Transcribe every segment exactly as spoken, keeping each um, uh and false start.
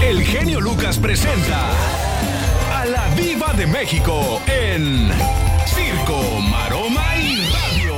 el genio Lucas presenta a la Diva de México en Circo, Maroma y Radio.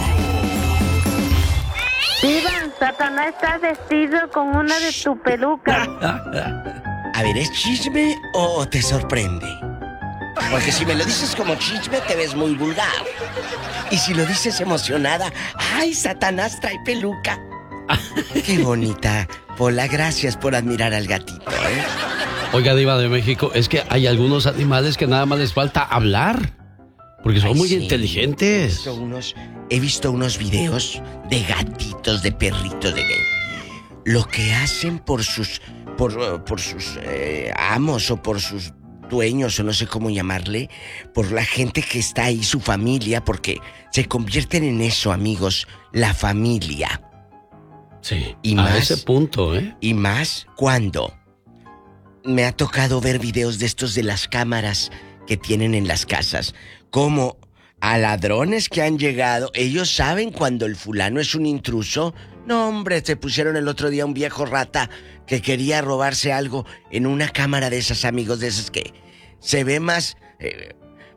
Diva, Satanás está vestido con una de tus pelucas. A ver, ¿es chisme o te sorprende? Porque si me lo dices como chisme, te ves muy vulgar. Y si lo dices emocionada, ¡ay, Satanás trae peluca! ¡Qué bonita! Pola, gracias por admirar al gatito, ¿eh? Oiga, Diva de México, es que hay algunos animales que nada más les falta hablar. Porque son Ay, muy sí. inteligentes. He visto, unos, he visto unos videos de gatitos, de perritos, de lo que hacen por sus, por, por sus eh, amos o por sus dueños, o no sé cómo llamarle, por la gente que está ahí, su familia, porque se convierten en eso, amigos, la familia. Sí, y a más, ese punto, ¿eh? Y más cuando me ha tocado ver videos de estos de las cámaras que tienen en las casas, como a ladrones que han llegado, ellos saben cuando el fulano es un intruso. No, hombre, se pusieron el otro día un viejo rata que quería robarse algo en una cámara de esas, amigos, de esas que se ve más... Eh...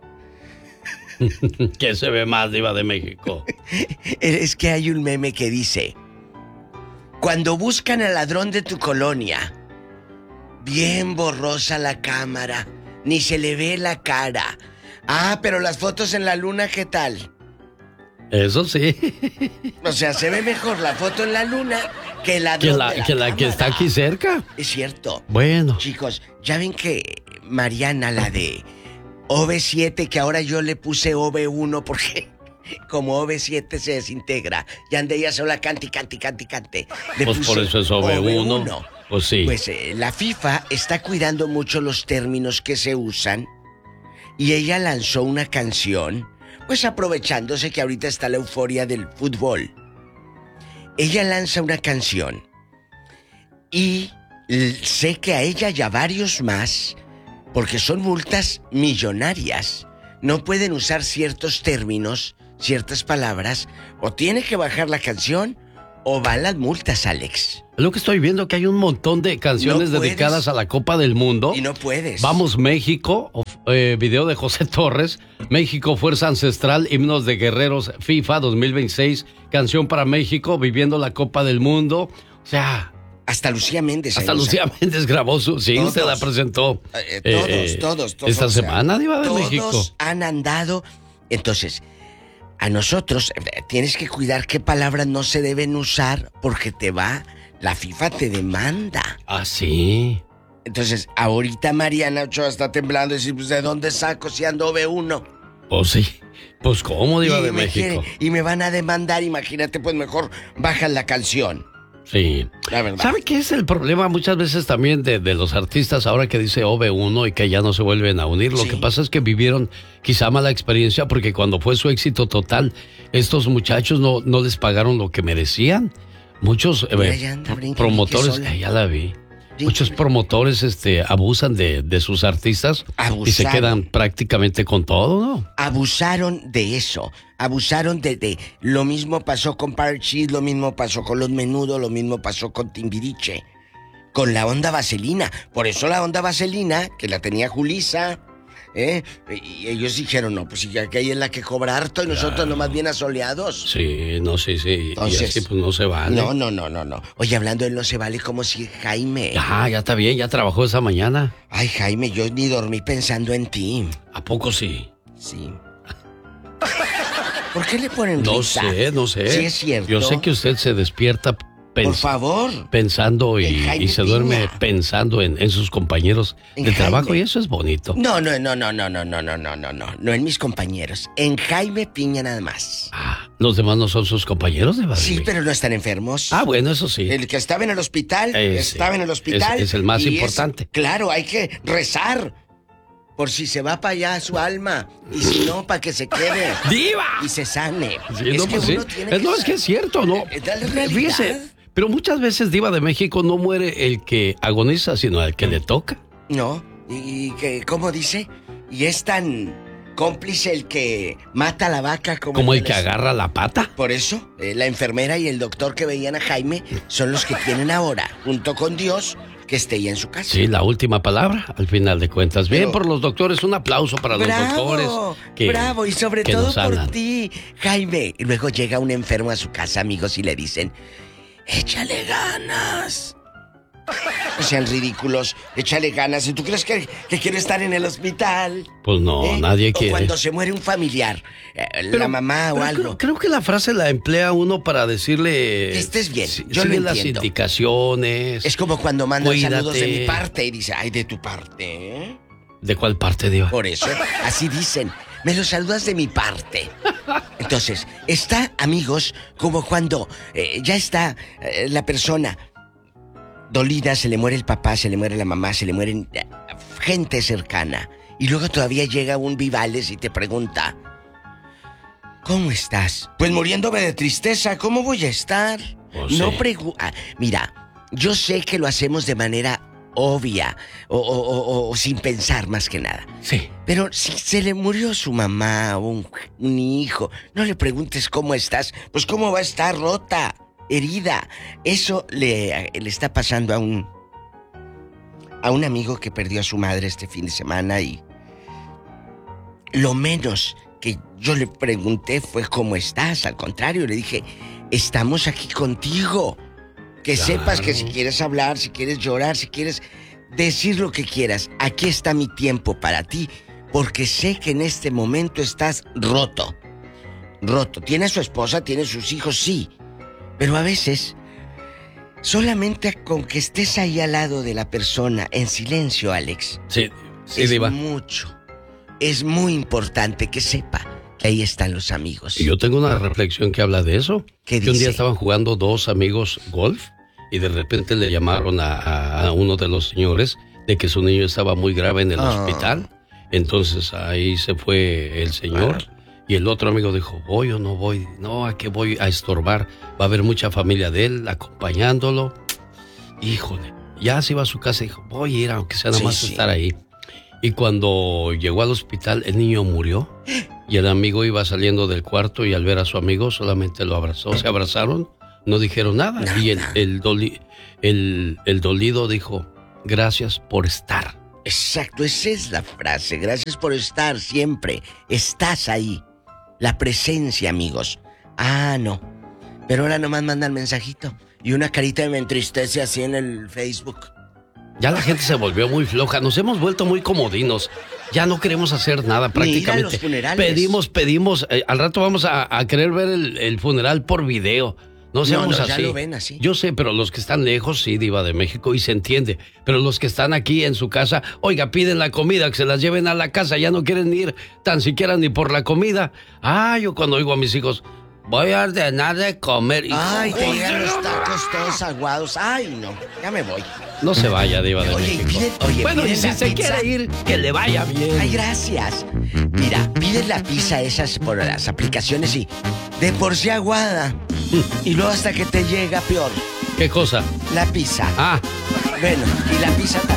¿Qué se ve más, Diva de México? Es que hay un meme que dice: cuando buscan al ladrón de tu colonia, bien borrosa la cámara, ni se le ve la cara. Ah, pero las fotos en la luna, ¿qué tal? Eso sí. O sea, se ve mejor la foto en la luna que la que la, de la, que, la que está aquí cerca. Es cierto. Bueno. Chicos, ya ven que Mariana, la de O V siete, que ahora yo le puse O V uno porque como O V siete se desintegra, y ande ella sola cante, cante, cante, cante. Le pues por eso es O V uno. O V uno. Pues sí. Pues eh, la FIFA está cuidando mucho los términos que se usan, y ella lanzó una canción, pues aprovechándose que ahorita está la euforia del fútbol. Ella lanza una canción y sé que a ella y a varios más, porque son multas millonarias, no pueden usar ciertos términos, ciertas palabras, o tiene que bajar la canción o van las multas, Alex. Lo que estoy viendo, que hay un montón de canciones no dedicadas a la Copa del Mundo. Y no puedes. Vamos México, eh, video de José Torres, México, Fuerza Ancestral, himnos de guerreros FIFA dos mil veintiséis, canción para México, viviendo la Copa del Mundo. O sea... Hasta Lucía Méndez. Hasta Lucía sacó. Méndez grabó su... Sí, todos, usted la presentó. Eh, todos, eh, todos, todos. Esta semana, Diva de todos México. Todos han andado. Entonces... A nosotros tienes que cuidar qué palabras no se deben usar porque te va, la FIFA te demanda. Ah, sí. Entonces, ahorita Mariana Ochoa está temblando y dice, pues, ¿de dónde saco si ando O V uno? Pues sí. Pues cómo, Diva de México. Quiere, y me van a demandar, imagínate, pues mejor bajan la canción. Sí. La verdad. ¿Sabe qué es el problema muchas veces también de, de los artistas ahora que dice O V uno y que ya no se vuelven a unir? Lo sí. que pasa es que vivieron quizá mala experiencia porque cuando fue su éxito total, estos muchachos no, no les pagaron lo que merecían. Muchos eh, promotores, eh, ya la vi. Sí. Muchos promotores este, abusan de, de sus artistas. Abusaron. Y se quedan prácticamente con todo, ¿no? Abusaron de eso. Abusaron de, de... Lo mismo pasó con Parchís, lo mismo pasó con Los Menudo, lo mismo pasó con Timbiriche. Con la onda Vaselina. Por eso la onda Vaselina, que la tenía Julissa, ¿eh? Y ellos dijeron, no, pues si aquí hay es la que cobra harto y nosotros claro. nomás bien asoleados. Sí, no, sí, sí. Entonces, y así pues no se vale. No, no, no, no, no. Oye, hablando de no se vale, como si Jaime... Ah, ya está bien, ya trabajó esa mañana. Ay, Jaime, yo ni dormí pensando en ti. ¿A poco sí? Sí. ¿Por qué le ponen No risa? sé, no sé. Sí, es cierto. Yo sé que usted se despierta... Pens- Por favor. Pensando y, y se duerme Piña. pensando en, en sus compañeros en de Jaime. trabajo, y eso es bonito. No, no, no, no, no, no, no, no, no, no, no, no en mis compañeros. En Jaime Piña nada más. Ah, ¿los demás no son sus compañeros de Madrid? Sí, pero no están enfermos. Ah, bueno, eso sí. El que estaba en el hospital, eh, estaba sí. en el hospital. Es, es el más importante. Es, claro, hay que rezar. Por si se va para allá su alma. Y si no, para que se quede. ¡Diva! Y se sane. Sí, es no, que pues uno sí. tiene es, que No, es que es cierto, ¿no? Fíjese, pero muchas veces, Diva de México, no muere el que agoniza, sino el que le toca. No, y que, ¿cómo dice? Y es tan cómplice el que mata a la vaca como... Como el, el que les... agarra la pata. Por eso, eh, la enfermera y el doctor que veían a Jaime son los que tienen ahora, junto con Dios, que esté ella en su casa. Sí, la última palabra, al final de cuentas. Bien Pero, por los doctores, un aplauso para bravo, los doctores. Que, bravo, y sobre que todo nos por hablan. ti, Jaime. Y luego llega un enfermo a su casa, amigos, y le dicen, échale ganas. No sean ridículos, échale ganas. ¿Y tú crees que, que quiere estar en el hospital? Pues no, ¿Eh? nadie O quiere. cuando se muere un familiar, eh, Pero- la mamá o pero algo. Creo, creo que la frase la emplea uno para decirle... Que estés bien, si- yo lo sigue las entiendo. indicaciones. Es como cuando mandan Cuídate. saludos de mi parte y dice, ay, de tu parte, ¿eh? ¿De cuál parte, Diva? Por eso, así dicen, me los saludas de mi parte. Entonces, está, amigos, como cuando eh, ya está eh, la persona dolida, se le muere el papá, se le muere la mamá, se le mueren eh, gente cercana. Y luego todavía llega un Vivales y te pregunta, ¿cómo estás? Pues muriéndome de tristeza, ¿cómo voy a estar? Pues no sí. pregu- ah, mira, yo sé que lo hacemos de manera obvia o, o- o- o sin pensar más que nada. Sí. Pero si se le murió su mamá o un, un hijo, no le preguntes cómo estás. Pues cómo va a estar rota, herida. Eso le, le está pasando a un a un amigo que perdió a su madre este fin de semana y lo menos que yo le pregunté fue cómo estás. Al contrario, le dije, estamos aquí contigo. Que Claro. sepas que si quieres hablar, si quieres llorar, si quieres decir lo que quieras, aquí está mi tiempo para ti, porque sé que en este momento estás roto. Roto. Tiene a su esposa, tiene sus hijos, sí. Pero a veces, solamente con que estés ahí al lado de la persona, en silencio, Alex, Sí, sí, es Diva. mucho. Es muy importante que sepa que ahí están los amigos. Y yo tengo una reflexión que habla de eso. ¿Qué Que un día dice? estaban jugando dos amigos golf y de repente le llamaron a, a- a uno de los señores de que su niño estaba muy grave en el Ah. hospital. Entonces ahí se fue el señor y el otro amigo dijo, voy o no voy. No, ¿a qué voy a estorbar? Va a haber mucha familia de él acompañándolo. Híjole, ya se iba a su casa y dijo, voy a ir aunque sea nada Sí, más sí. estar ahí. Y cuando llegó al hospital, el niño murió. Y el amigo iba saliendo del cuarto y al ver a su amigo solamente lo abrazó. Se abrazaron, no dijeron nada. Nada. Y el, el, doli- el, el dolido dijo, gracias por estar. Exacto, esa es la frase. Gracias por estar siempre. Estás ahí. La presencia, amigos. Ah, no. Pero ahora nomás mandan mensajito. Y una carita me entristece así en el Facebook. Ya la gente se volvió muy floja, nos hemos vuelto muy comodinos. Ya no queremos hacer nada Ni ir a prácticamente. los funerales. Pedimos, pedimos. eh, al rato vamos a, a querer ver el, el funeral por video. No seamos no, así. ya lo ven así. Yo sé, pero los que están lejos, sí, Diva de México, y se entiende. Pero los que están aquí en su casa, oiga, piden la comida, que se las lleven a la casa, ya no quieren ir tan siquiera ni por la comida. Ah, yo cuando oigo a mis hijos, voy a ordenar de comer. Y, Ay, te ¡Joder! llegan los tacos todos aguados. Ay, no, ya me voy. No se vaya, Diva de Oye, México. pide- oye, bueno, y piden si la se pizza. quiere ir, que le vaya bien. Ay, gracias. Mira, pides la pizza esas por las aplicaciones y de por sí aguada. Y luego hasta que te llega peor. ¿Qué cosa? La pizza. Ah. Bueno, y la pizza